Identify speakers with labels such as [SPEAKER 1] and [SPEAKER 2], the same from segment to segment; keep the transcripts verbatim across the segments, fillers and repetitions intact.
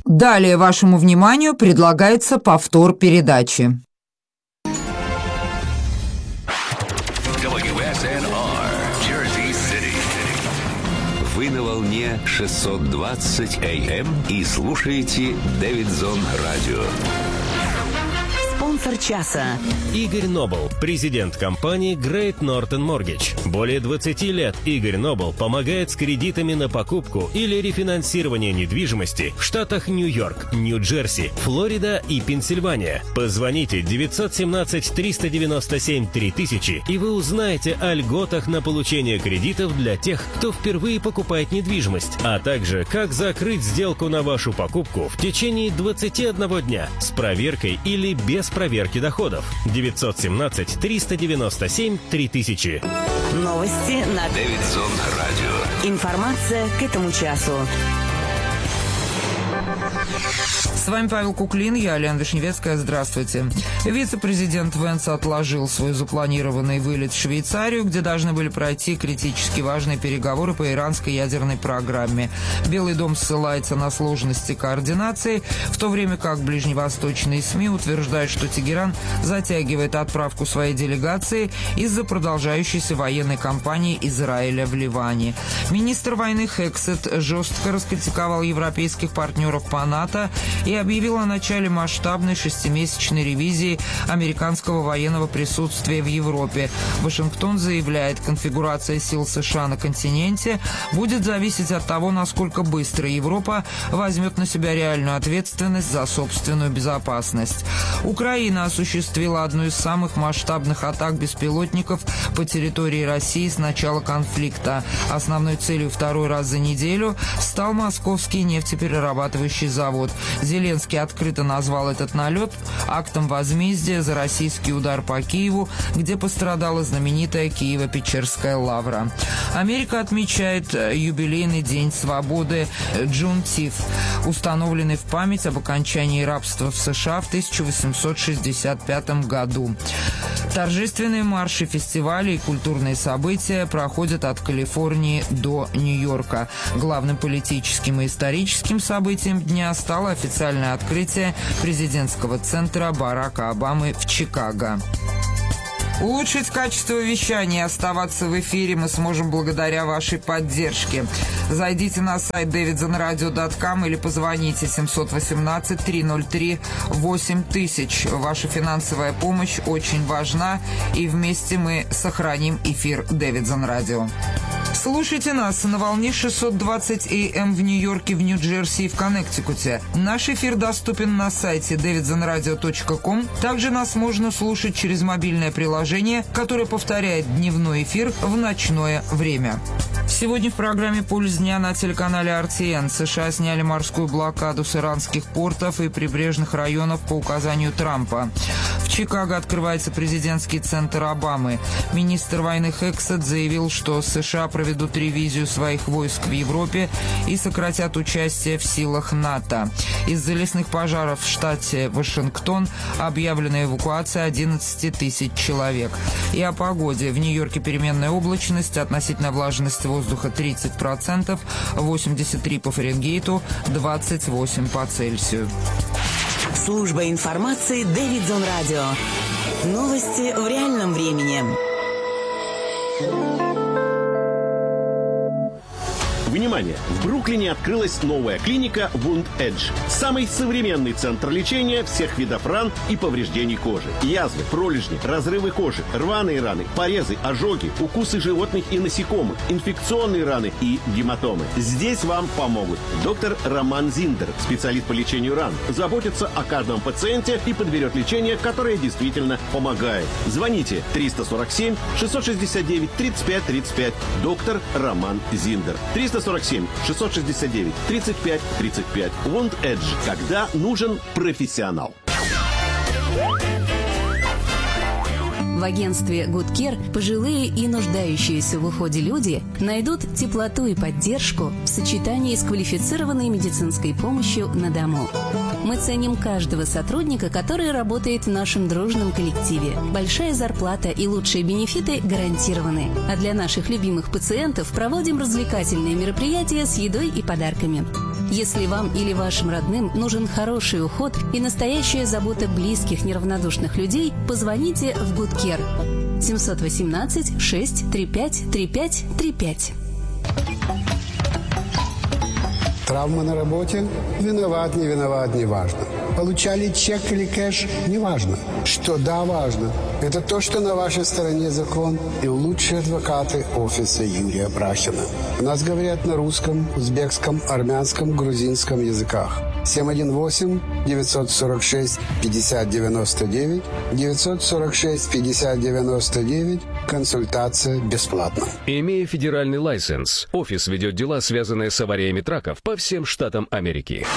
[SPEAKER 1] Далее вашему вниманию предлагается повтор передачи.
[SPEAKER 2] Вы на волне шестьсот двадцать эй эм и слушаете Дэвидсон Радио.
[SPEAKER 3] Спонсор часа.
[SPEAKER 4] Игорь Нобл, президент компании Great Northern Mortgage. Более двадцати лет Игорь Нобл помогает с кредитами на покупку или рефинансирование недвижимости в штатах Нью-Йорк, Нью-Джерси, Флорида и Пенсильвания. Позвоните девять один семь три девять семь три тысячи, и вы узнаете о льготах на получение кредитов для тех, кто впервые покупает недвижимость, а также как закрыть сделку на вашу покупку в течение двадцати одного дня с проверкой или без проверки доходов. девять один семь три девять семь три тысячи.
[SPEAKER 3] Новости на
[SPEAKER 2] Дэвидсон Радио.
[SPEAKER 3] Информация к этому часу.
[SPEAKER 1] С вами Павел Куклин, я Алена Вишневецкая. Здравствуйте. Вице-президент Венс отложил свой запланированный вылет в Швейцарию, где должны были пройти критически важные переговоры по иранской ядерной программе. Белый дом ссылается на сложности координации, в то время как ближневосточные СМИ утверждают, что Тегеран затягивает отправку своей делегации из-за продолжающейся военной кампании Израиля в Ливане. Министр войны Хексет жестко раскритиковал европейских партнеров по НАТО и объявил о начале масштабной шестимесячной ревизии американского военного присутствия в Европе. Вашингтон заявляет, конфигурация сил США на континенте будет зависеть от того, насколько быстро Европа возьмет на себя реальную ответственность за собственную безопасность. Украина осуществила одну из самых масштабных атак беспилотников по территории России с начала конфликта. Основной целью второй раз за неделю стал московский нефтеперерабатывающий завод. Зеленский открыто назвал этот налет актом возмездия за российский удар по Киеву, где пострадала знаменитая Киево-Печерская лавра. Америка отмечает юбилейный день свободы Джунтиф, установленный в память об окончании рабства в США в тысяча восемьсот шестьдесят пятом году. Торжественные марши, фестивали и культурные события проходят от Калифорнии до Нью-Йорка. Главным политическим и историческим событием дня стало официальное открытие президентского центра Барака Обамы в Чикаго. Улучшить качество вещания и оставаться в эфире мы сможем благодаря вашей поддержке. Зайдите на сайт дэвидсон радио точка ком или позвоните семь один восемь три ноль три восемь тысяч. Ваша финансовая помощь очень важна, и вместе мы сохраним эфир Дэвидсон Радио. Слушайте нас на волне шестьсот двадцать эй эм в Нью-Йорке, в Нью-Джерси и в Коннектикуте. Наш эфир доступен на сайте дэвидсон радио точка ком. Также нас можно слушать через мобильное приложение, которое повторяет дневной эфир в ночное время. Сегодня в программе «Пульс дня» на телеканале ар ти эн. США сняли морскую блокаду с иранских портов и прибрежных районов по указанию Трампа. В Чикаго открывается президентский центр Обамы. Министр войны Хексет заявил, что США проведут ревизию своих войск в Европе и сократят участие в силах НАТО. Из-за лесных пожаров в штате Вашингтон объявлена эвакуация одиннадцати тысяч человек. И о погоде. В Нью-Йорке переменная облачность, относительная влажность воздуха тридцать процентов, восемьдесят три по Фаренгейту, двадцать восемь по Цельсию.
[SPEAKER 3] Служба информации Дэвидсон Радио. Новости в реальном времени.
[SPEAKER 5] Внимание! В Бруклине открылась новая клиника Wound Edge. Самый современный центр лечения всех видов ран и повреждений кожи. Язвы, пролежни, разрывы кожи, рваные раны, порезы, ожоги, укусы животных и насекомых, инфекционные раны и гематомы. Здесь вам помогут доктор Роман Зиндер, специалист по лечению ран, заботится о каждом пациенте и подберет лечение, которое действительно помогает. Звоните триста сорок семь шестьсот шестьдесят девять тридцать пять тридцать пять. Доктор Роман Зиндер. триста сорок семь шестьсот шестьдесят девять тридцать пять тридцать пять. Wound Edge. Когда нужен профессионал.
[SPEAKER 6] В агентстве Good Care пожилые и нуждающиеся в уходе люди найдут теплоту и поддержку в сочетании с квалифицированной медицинской помощью на дому. Мы ценим каждого сотрудника, который работает в нашем дружном коллективе. Большая зарплата и лучшие бенефиты гарантированы. А для наших любимых пациентов проводим развлекательные мероприятия с едой и подарками. Если вам или вашим родным нужен хороший уход и настоящая забота близких неравнодушных людей, позвоните в Good Care семь один восемь шесть три пять три пять три пять.
[SPEAKER 7] Травма на работе? Виноват, не виноват, не важно. Получали чек или кэш? Не важно. Что да, важно. Это то, что на вашей стороне закон и лучшие адвокаты офиса Юрия Брахина. У нас говорят на русском, узбекском, армянском, грузинском языках. семь один восемь девятьсот сорок шесть пятьдесят девяносто девять девятьсот сорок шесть пятьдесят девяносто девять. Консультация бесплатна.
[SPEAKER 8] Имея федеральный лайсенс, офис ведет дела, связанные с авариями траков по всем штатам Америки.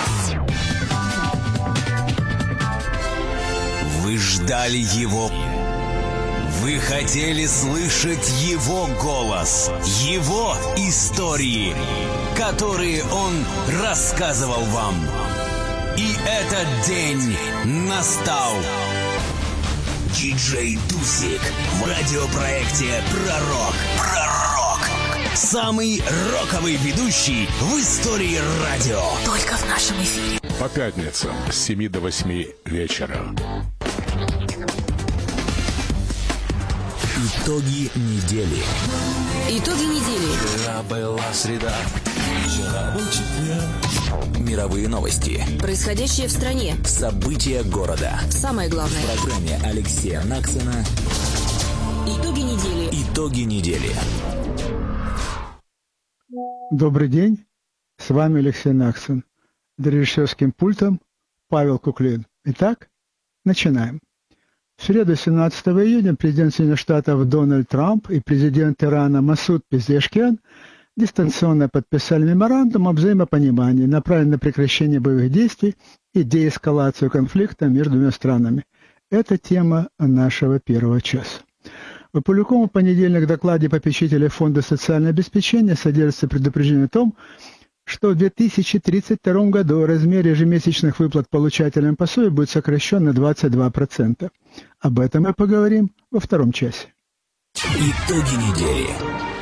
[SPEAKER 9] Вы ждали его. Вы хотели слышать его голос, его истории, которые он рассказывал вам. И этот день настал. Диджей Дусик в радиопроекте «Пророк». «Пророк». Самый роковый ведущий в истории радио. Только в нашем эфире.
[SPEAKER 10] По пятницам с семи до восьми вечера.
[SPEAKER 9] Итоги недели.
[SPEAKER 6] Итоги недели.
[SPEAKER 9] Вчера была среда. Вчера был четверг. Мировые новости.
[SPEAKER 6] Происходящее в стране.
[SPEAKER 9] События города.
[SPEAKER 6] Самое главное.
[SPEAKER 9] В программе Алексея Наксона.
[SPEAKER 6] Итоги недели.
[SPEAKER 9] Итоги недели.
[SPEAKER 11] Добрый день. С вами Алексей Наксон. За режиссерским пультом Павел Куклин. Итак, начинаем. В среду семнадцатого июня президент Соединенных Штатов Дональд Трамп и президент Ирана Масуд Пезешкиан дистанционно подписали меморандум о взаимопонимании, направленный на прекращение боевых действий и деэскалацию конфликта между двумя странами. Это тема нашего первого часа. В опубликованном в понедельник докладе попечителя Фонда социального обеспечения содержится предупреждение о том, что в две тысячи тридцать втором году размер ежемесячных выплат получателям пособий будет сокращен на двадцать два процента. Об этом мы поговорим во втором часе.
[SPEAKER 9] Итоги недели.